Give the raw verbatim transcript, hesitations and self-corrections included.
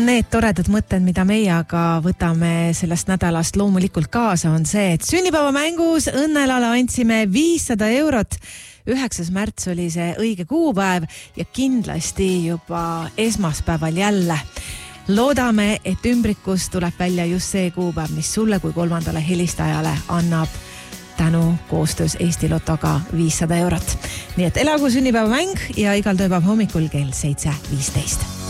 Need toredad mõtted, mida meie aga võtame sellest nädalast loomulikult kaasa, on see, et sünnipäevamängus õnnelale andsime viissada eurot. üheksas märts oli see õige kuupäev ja kindlasti juba esmaspäeval jälle. Loodame, et ümbrikus tuleb välja just see kuupäev, mis sulle kui kolmandale helistajale annab tänu koostöös Eesti Lotoga viissada eurot. Nii et elagu sünnipäevamäng ja igal tööpäev hommikul kell seitse viisteist.